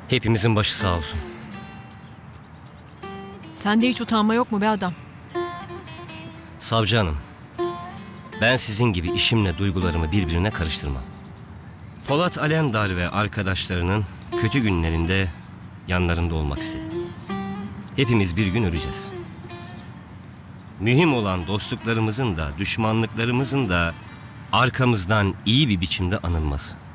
Hepimizin başı sağ olsun. Sende hiç utanma yok mu be adam? Savcı hanım, ben sizin gibi işimle duygularımı birbirine karıştırmam. Polat Alemdar ve arkadaşlarının kötü günlerinde yanlarında olmak istedim. Hepimiz bir gün öleceğiz. Mühim olan dostluklarımızın da düşmanlıklarımızın da arkamızdan iyi bir biçimde anılması.